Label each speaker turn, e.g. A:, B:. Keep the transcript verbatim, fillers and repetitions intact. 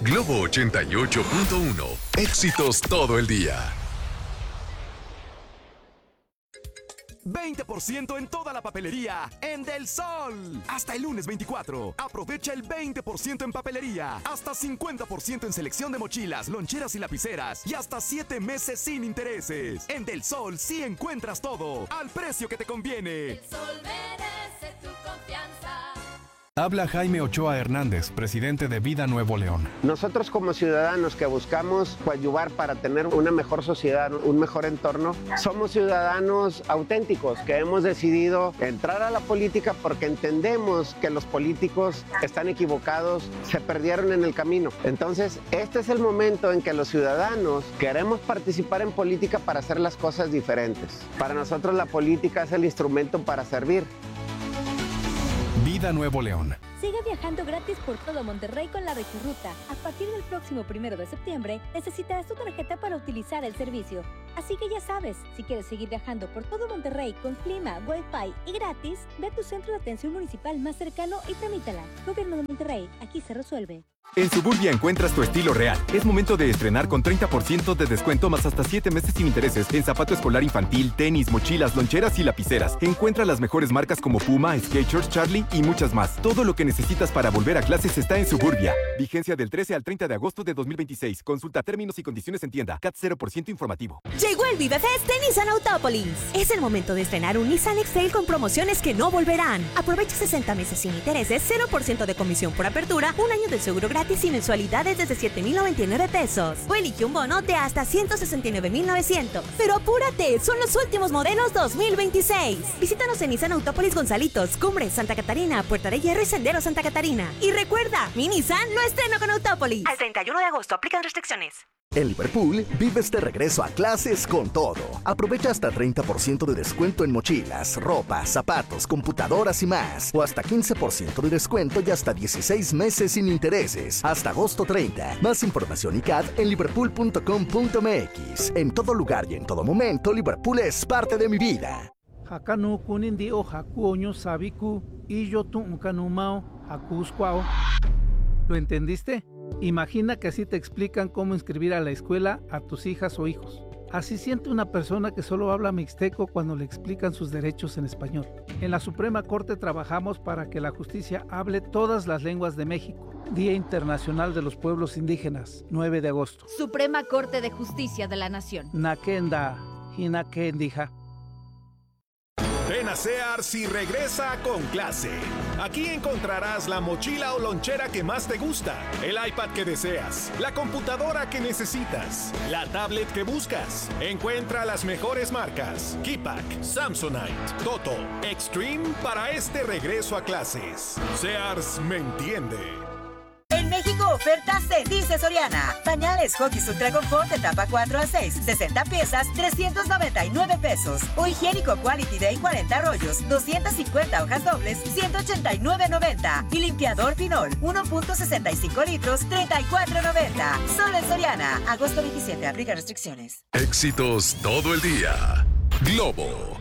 A: Globo ochenta y ocho punto uno. Éxitos todo el día.
B: veinte por ciento en toda la papelería en Del Sol. Hasta el lunes veinticuatro. Aprovecha el veinte por ciento en papelería. Hasta cincuenta por ciento en selección de mochilas, loncheras y lapiceras. Y hasta siete meses sin intereses. En Del Sol sí encuentras todo al precio que te conviene.
C: Del Sol merece tu confianza.
D: Habla Jaime Ochoa Hernández, presidente de Vida Nuevo León.
E: Nosotros como ciudadanos que buscamos coadyuvar para tener una mejor sociedad, un mejor entorno, somos ciudadanos auténticos que hemos decidido entrar a la política porque entendemos que los políticos están equivocados, se perdieron en el camino. Entonces, este es el momento en que los ciudadanos queremos participar en política para hacer las cosas diferentes. Para nosotros la política es el instrumento para servir.
D: Vida Nuevo León.
F: Sigue viajando gratis por todo Monterrey con la Regiruta. A partir del próximo primero de septiembre, necesitarás tu tarjeta para utilizar el servicio. Así que ya sabes, si quieres seguir viajando por todo Monterrey con clima, wifi y gratis, ve a tu centro de atención municipal más cercano y tramítala. Gobierno de Monterrey, aquí se resuelve.
G: En Suburbia encuentras tu estilo real. Es momento de estrenar con treinta por ciento de descuento más hasta siete meses sin intereses en zapato escolar infantil, tenis, mochilas, loncheras y lapiceras. Encuentra las mejores marcas como Puma, Skechers, Charlie y muchas más. Todo lo que necesitas para volver a clases está en Suburbia. Vigencia del trece al treinta de agosto de dos mil veintiséis. Consulta términos y condiciones en tienda. C A T cero por ciento informativo.
H: Llegó el Vive Fest de Nissan Autópolis. Es el momento de estrenar un Nissan X-Trail con promociones que no volverán. Aprovecha sesenta meses sin intereses, cero por ciento de comisión por apertura, un año de seguro gratis y mensualidades desde siete mil noventa y nueve pesos. O elige un bono de hasta ciento sesenta y nueve mil novecientos. Pero apúrate, son los últimos modelos dos mil veintiséis. Visítanos en Nissan Autópolis Gonzalitos, Cumbres, Santa Catarina, Puerta de Hierro y Sendero Santa Catarina. Y recuerda, mi Nissan lo estreno con Autópolis. Al treinta y uno de agosto aplican restricciones.
I: En Liverpool, vives de regreso a clases con todo. Aprovecha hasta treinta por ciento de descuento en mochilas, ropa, zapatos, computadoras y más. O hasta quince por ciento de descuento y hasta dieciséis meses sin intereses. Hasta agosto treinta. Más información y C A D en liverpool punto com punto m x. En todo lugar y en todo momento, Liverpool es parte de mi vida.
J: Hakanu kunindi o hakuoño sabiku y yo tu unkanumao hakuskwao. ¿Lo entendiste? Imagina que así te explican cómo inscribir a la escuela a tus hijas o hijos. Así siente una persona que solo habla mixteco cuando le explican sus derechos en español. En la Suprema Corte trabajamos para que la justicia hable todas las lenguas de México. Día Internacional de los Pueblos Indígenas, nueve de agosto.
K: Suprema Corte de Justicia de la Nación.
J: Nakenda, Hinakendija.
L: Ven a Sears y regresa con clase. Aquí encontrarás la mochila o lonchera que más te gusta, el iPad que deseas, la computadora que necesitas, la tablet que buscas. Encuentra las mejores marcas: Keypack, Samsonite, Toto, Extreme para este regreso a clases. Sears me entiende.
M: En México, ofertas se dice Soriana. Pañales Huggies Ultra Confort de tapa cuatro a seis, sesenta piezas, trescientos noventa y nueve pesos. O higiénico Quality Day cuarenta rollos, doscientas cincuenta hojas dobles, ciento ochenta y nueve noventa. Y limpiador Pinol, uno punto sesenta y cinco litros, treinta y cuatro noventa. Solo en Soriana. agosto veintisiete, aplica restricciones.
A: Éxitos todo el día. Globo